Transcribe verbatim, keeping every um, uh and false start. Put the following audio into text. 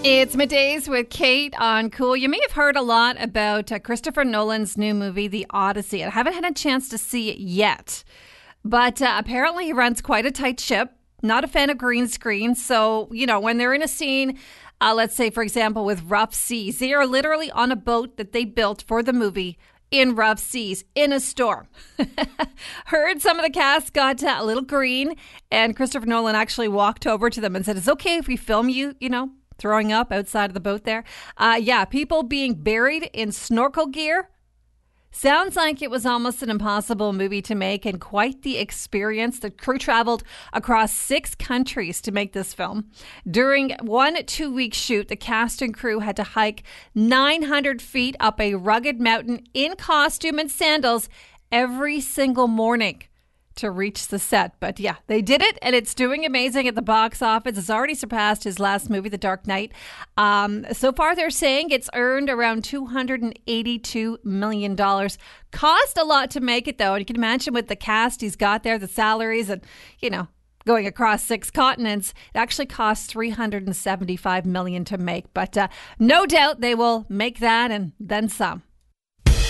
It's Middays with Kate on Cool. You may have heard a lot about uh, Christopher Nolan's new movie, The Odyssey. I haven't had a chance to see it yet, but uh, apparently he runs quite a tight ship. Not a fan of green screen. So, you know, when they're in a scene, uh, let's say, for example, with rough seas, they are literally on a boat that they built for the movie in rough seas, in a storm. Heard some of the cast got uh, a little green, and Christopher Nolan actually walked over to them and said, "It's okay if we film you, you know, throwing up outside of the boat there." Uh, yeah, people being buried in snorkel gear. Sounds like it was almost an impossible movie to make and quite the experience. The crew traveled across six countries to make this film. During one two-week shoot, the cast and crew had to hike nine hundred feet up a rugged mountain in costume and sandals every single morning to reach the set. But yeah, they did it, and it's doing amazing at the box office. It's already surpassed his last movie, The Dark Knight. Um, so far, they're saying it's earned around two hundred eighty-two million dollars. Cost a lot to make it, though. And you can imagine with the cast he's got there, the salaries, and, you know, going across six continents, it actually costs three hundred seventy-five million dollars to make. But uh, no doubt they will make that and then some.